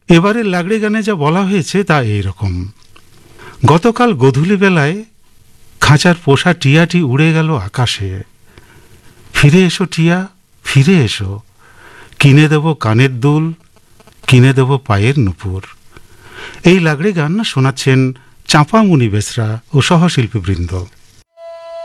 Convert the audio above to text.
এবারের লাগড়ি গানে যা বলা হয়েছে তা এইরকম। গতকাল গধূলি বেলায় খাঁচার পোষা টিয়াটি উড়ে গেল আকাশে। ফিরে এসো টিয়া, ফিরে এসো, কিনে দেব কানের দুল, কিনে দেব পায়ের নুপুর। এই লাগড়ি গান শোনাচ্ছেন চাঁপামুনি বেসরা ও সহশিল্পীবৃন্দ।